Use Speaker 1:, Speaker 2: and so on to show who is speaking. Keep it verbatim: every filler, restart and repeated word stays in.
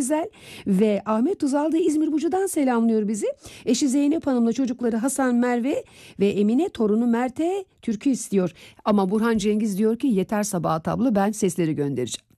Speaker 1: güzel. Ve Ahmet Tuzal da İzmir Bucu'dan selamlıyor bizi. Eşi Zeynep Hanım'la çocukları Hasan, Merve ve Emine, torunu Mert'e türkü istiyor. Ama Burhan Cengiz diyor ki yeter Sabahat abla, ben sesleri göndereceğim.